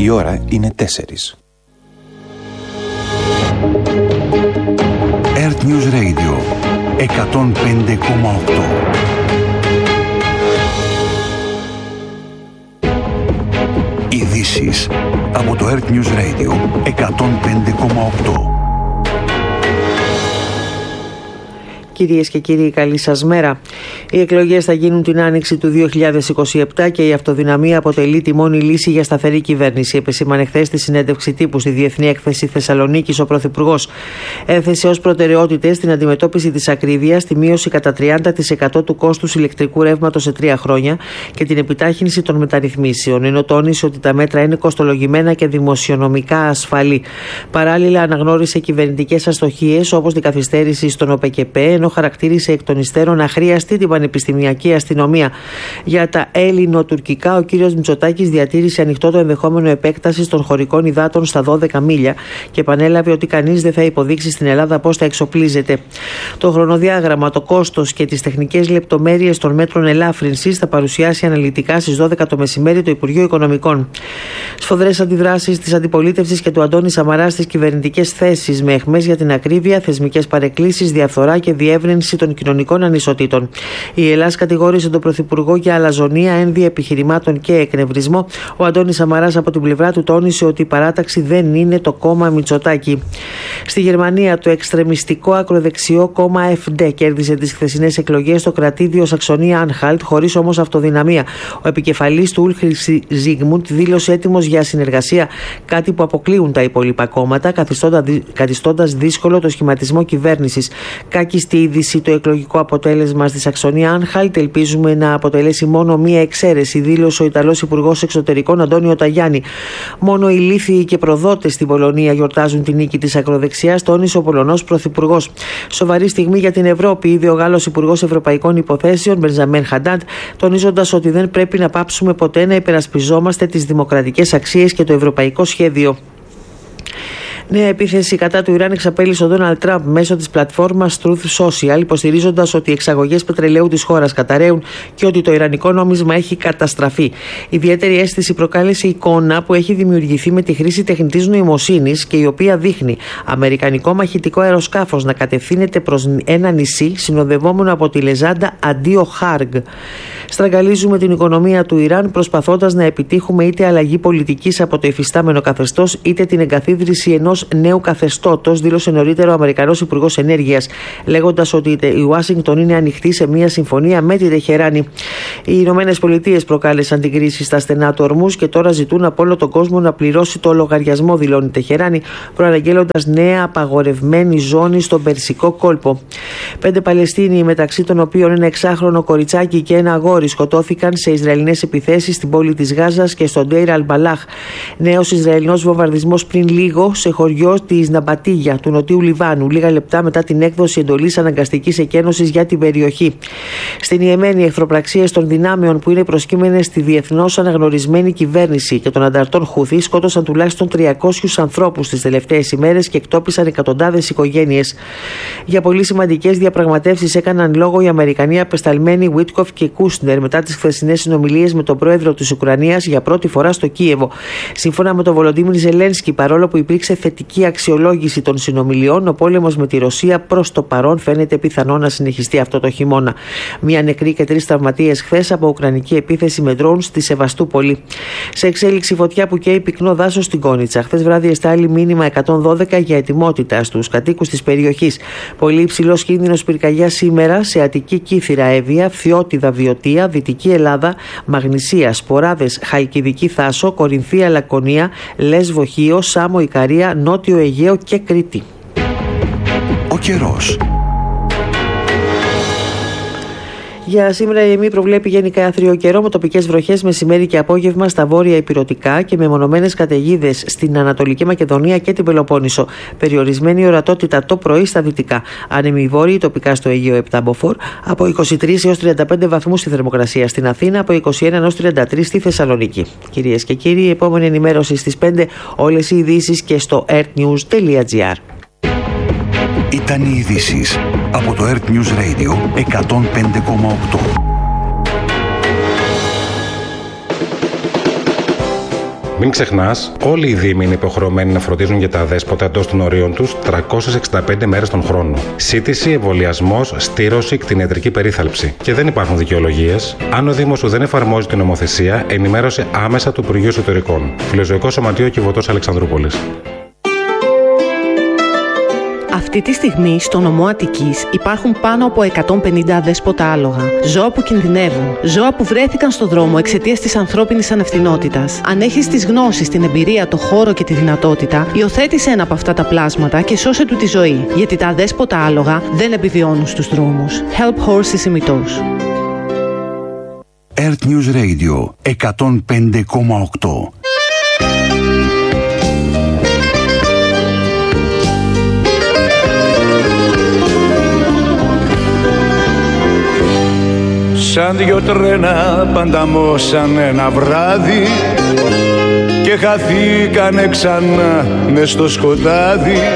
Η ώρα είναι 4. Earth News Radio 105,8. Ειδήσεις από το Earth News Radio 105,8. Κυρίες και κύριοι, καλή σας μέρα. Οι εκλογές θα γίνουν την άνοιξη του 2027 και η αυτοδυναμία αποτελεί τη μόνη λύση για σταθερή κυβέρνηση, επεσήμανε χθες στη συνέντευξη τύπου στη Διεθνή Έκθεση Θεσσαλονίκης ο Πρωθυπουργός. Έθεσε ως προτεραιότητες την αντιμετώπιση της ακρίβειας, τη μείωση κατά 30% του κόστους ηλεκτρικού ρεύματος σε 3 χρόνια και την επιτάχυνση των μεταρρυθμίσεων, ενώ τόνισε ότι τα μέτρα είναι κοστολογημένα και δημοσιονομικά ασφαλή. Παράλληλα, αναγνώρισε κυβερνητικές αστοχίες όπως την καθυστέρηση στον ΟΠΕΚΕΠΕ, ενώ χαρακτήρισε εκ των υστέρων αχρίαστη την πανεπιστημιακή αστυνομία. Για τα ελληνοτουρκικά, ο κύριος Μητσοτάκης διατήρησε ανοιχτό το ενδεχόμενο επέκτασης των χωρικών υδάτων στα 12 μίλια και επανέλαβε ότι κανείς δεν θα υποδείξει στην Ελλάδα πώς θα εξοπλίζεται. Το χρονοδιάγραμμα, το κόστος και τις τεχνικές λεπτομέρειες των μέτρων ελάφρυνσης θα παρουσιάσει αναλυτικά στις 12 το μεσημέρι το Υπουργείο Οικονομικών. Σφοδρές αντιδράσεις της αντιπολίτευσης και του Αντώνη Σαμαρά στις κυβερνητικές θέσεις, με αιχμές για την ακρίβεια, θεσμικές παρεκκλήσεις, διαφθορά και διεύρυνση των κοινωνικών ανισοτήτων. Η Ελλάδα κατηγόρησε τον Πρωθυπουργό για αλαζονία, ένδυα επιχειρημάτων και εκνευρισμό. Ο Αντώνης Σαμαράς από την πλευρά του τόνισε ότι η παράταξη δεν είναι το κόμμα Μητσοτάκη. Στη Γερμανία, το εξτρεμιστικό ακροδεξιό κόμμα AfD κέρδισε τις χθεσινές εκλογές στο κρατήδιο Σαξονία-Άνχαλτ, χωρίς όμως αυτοδυναμία. Ο επικεφαλής του Ούλριχ Ζίγμουντ δήλωσε έτοιμος για συνεργασία, κάτι που αποκλείουν τα υπόλοιπα κόμματα, καθιστώντας δύσκολο το σχηματισμό κυβέρνησης. Κάκιστη είδηση το εκλογικό αποτέλεσμα στη Σαξονία-Άνχαλτ. Ελπίζουμε να αποτελέσει μόνο μία εξαίρεση, δήλωσε ο Ιταλός Υπουργός Εξωτερικών Αντώνιο Ταγιάννη. Μόνο οι λύθιοι και προδότες στην Πολωνία γιορτάζουν την νίκη της ακροδεξιάς, τόνισε ο Πολωνός Πρωθυπουργός. Σοβαρή στιγμή για την Ευρώπη, είπε ο Γάλλος Υπουργός Ευρωπαϊκών Υποθέσεων Μπενζαμέν Χαντάντ, τονίζοντας ότι δεν πρέπει να πάψουμε ποτέ να υπερασπιζόμαστε τις δημοκρατικές αξίες και το ευρωπαϊκό σχέδιο. Νέα επίθεση κατά του Ιράν εξαπέλυσε ο Ντόναλντ Τραμπ μέσω της πλατφόρμας Truth Social, υποστηρίζοντας ότι οι εξαγωγές πετρελαίου της χώρας καταραίουν και ότι το ιρανικό νόμισμα έχει καταστραφεί. Ιδιαίτερη αίσθηση προκάλεσε η εικόνα που έχει δημιουργηθεί με τη χρήση τεχνητής νοημοσύνης και η οποία δείχνει αμερικανικό μαχητικό αεροσκάφος να κατευθύνεται προς ένα νησί συνοδευόμενο από τη λεζάντα Αντίο Χάργ. Στραγγαλίζουμε την οικονομία του Ιράν προσπαθώντας να επιτύχουμε είτε αλλαγή πολιτικής από το υφιστάμενο καθεστώς είτε την εγκαθίδρυση ενός νέου καθεστώτος, δήλωσε νωρίτερα ο Αμερικανός Υπουργός Ενέργειας, λέγοντας ότι η Ουάσιγκτον είναι ανοιχτή σε μια συμφωνία με τη Τεχεράνη. Οι Ηνωμένες Πολιτείες προκάλεσαν την κρίση στα στενά του Ορμούζ και τώρα ζητούν από όλο τον κόσμο να πληρώσει το λογαριασμό, δηλώνει η Τεχεράνη, προαναγγέλλοντας νέα απαγορευμένη ζώνη στον Περσικό κόλπο. 5 Παλαιστίνοι, μεταξύ των οποίων ένα 6χρονο κοριτσάκι και ένα αγόρι, σκοτώθηκαν σε Ισραηλινές επιθέσεις στην πόλη της Γάζας και στον Ντέιρ Αλ-Μπαλάχ. Νέος Ισραηλινός βομβαρδισμός πριν λίγο σε χωριό της Ναμπατίγια του Νοτιού Λιβάνου, λίγα λεπτά μετά την έκδοση εντολής αναγκαστικής εκένωσης για την περιοχή. Στην Ιεμένη, εχθροπραξίες των δυνάμεων που είναι προσκύμενες στη διεθνώς αναγνωρισμένη κυβέρνηση και των ανταρτών Χούθη σκότωσαν τουλάχιστον 300 ανθρώπους τις τελευταίες ημέρες και εκτόπισαν εκατοντάδες οικογένειες. Για πολύ σημαντικές διαπραγματεύσεις έκαναν λόγο οι Αμερικανοί απεσταλμένοι Βίτκοφ και Κούσνερ μετά τις χθεσινές συνομιλίες με τον πρόεδρο της Ουκρανίας για πρώτη φορά στο Κίεβο. Σύμφωνα με τον Βολοντίμιρ Ζελένσκι, παρόλο που υπήρξε θετική αξιολόγηση των συνομιλιών, ο πόλεμος με τη Ρωσία προς το παρόν φαίνεται πιθανό να συνεχιστεί αυτό το χειμώνα. Μία νεκρή και 3 τραυματίες χθες από ουκρανική επίθεση με ντρόουν στη Σεβαστούπολη. Σε εξέλιξη, φωτιά που καίει πυκνό δάσος στην Κόνιτσα. Χθες βράδυ εστάλει μήνυμα 112 για ετοιμότητα στους κατοίκους της περιοχής. Πολύ υψηλός κίνδυνος πυρκαγιάς σήμερα σε Αττική Κύθυρα, Εύβοια, Φθιώτιδα, Βιωτία, Δυτική Ελλάδα, Μαγνησία, Σποράδες, Χαλκιδική Θάσο, Κορινθία, Λακωνία, Λέσβο, Χίο, Σάμο, Ικαρία, Νότιο Αιγαίο και Κρήτη. Ο καιρός. Για σήμερα η ΕΜΗ προβλέπει γενικά άθριο καιρό με τοπικές βροχές μεσημέρι και απόγευμα στα βόρεια ηπειρωτικά και με μονομένες καταιγίδες στην Ανατολική Μακεδονία και την Πελοπόννησο. Περιορισμένη ορατότητα το πρωί στα δυτικά. Άνεμοι βόρειοι τοπικά στο Αιγαίο 7 μποφόρ, από 23 έως 35 βαθμούς η θερμοκρασία στην Αθήνα, από 21 έως 33 στη Θεσσαλονίκη. Κυρίες και κύριοι, η επόμενη ενημέρωση στις 5, όλες οι ειδήσεις και στο earthnews.gr. Ήταν οι ειδήσεις από το Earth News Radio 105,8. Μην ξεχνάς, όλοι οι δήμοι είναι υποχρεωμένοι να φροντίζουν για τα αδέσποτα εντός των ορίων τους 365 μέρες τον χρόνο. Σύντηση, εμβολιασμός, στήρωση, κτηνιατρική περίθαλψη. Και δεν υπάρχουν δικαιολογίες. Αν ο Δήμος σου δεν εφαρμόζει την νομοθεσία, ενημέρωσε άμεσα του Υπουργείου Εσωτερικών. Φιλοζωικό Σωματείο Κιβωτός Αλεξανδρούπολης. Αυτή τη στιγμή στο νομό Αττικής υπάρχουν πάνω από 150 αδέσποτα άλογα. Ζώα που κινδυνεύουν. Ζώα που βρέθηκαν στο δρόμο εξαιτίας της ανθρώπινης ανευθυνότητας. Αν έχεις τις γνώσεις, την εμπειρία, το χώρο και τη δυνατότητα, υιοθέτησε ένα από αυτά τα πλάσματα και σώσε του τη ζωή. Γιατί τα αδέσποτα άλογα δεν επιβιώνουν στους δρόμους. Help Horses Ημιτός. Earth News Radio 105,8. Σαν δυο τρένα πανταμώσαν ένα βράδυ και χαθήκανε ξανά μες στο σκοτάδι.